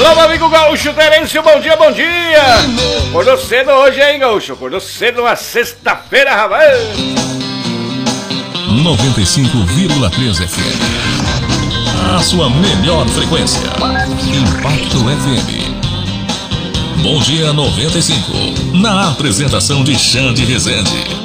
Alô, meu amigo Gaúcho Terêncio, bom dia, bom dia. Acordou cedo hoje, hein, Gaúcho? Acordou cedo uma sexta-feira, rapaz. 95,3 FM. A sua melhor frequência. Impacto FM. Bom dia 95. Na apresentação de Xande Rezende.